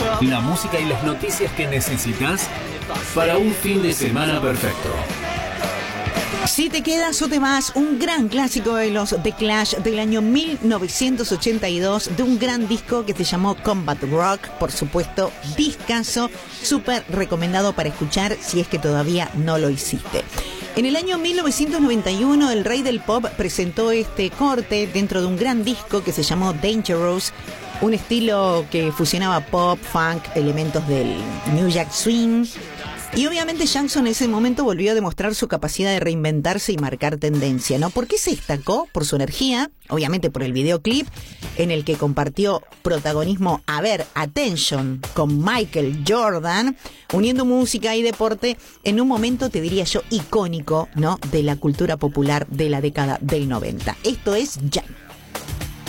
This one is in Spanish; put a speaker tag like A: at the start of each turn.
A: La música y las noticias que necesitas para un fin de semana perfecto.
B: Si te quedas o te vas, un gran clásico de los The Clash del año 1982, de un gran disco que se llamó Combat Rock, por supuesto, discazo, súper recomendado para escuchar si es que todavía no lo hiciste. En el año 1991, el rey del pop presentó este corte dentro de un gran disco que se llamó Dangerous, un estilo que fusionaba pop, funk, elementos del New Jack Swing. Y obviamente Jackson en ese momento volvió a demostrar su capacidad de reinventarse y marcar tendencia, ¿no? ¿Por qué se destacó? Por su energía, obviamente por el videoclip, en el que compartió protagonismo, Attention, con Michael Jordan, uniendo música y deporte en un momento, te diría yo, icónico, ¿no? De la cultura popular de la década del 90. Esto es Jump.